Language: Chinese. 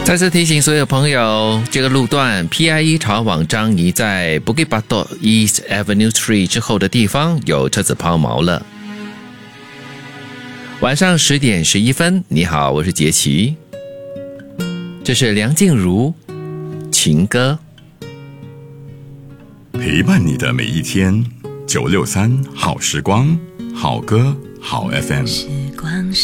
再次提醒所有朋友，这个路段 PIE 朝往樟宜在 Bukit Batok East Avenue 3之后的地方有车子抛锚了。晚上10点11分，你好，我是杰奇，这是梁静茹情歌， 陪伴你的每一天，963好时光，好歌好 FM。 时光